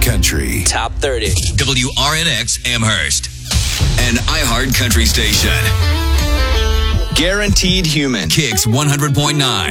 Country. Top 30. WRNX Amherst. An iHeart Country station. Guaranteed Human. Kicks 100.9.